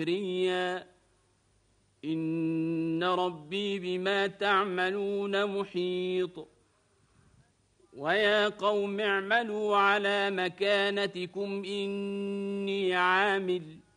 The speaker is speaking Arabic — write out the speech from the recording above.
ريا إن ربي بما تعملون محيط ويا قوم اعملوا على مكانتكم إني عامل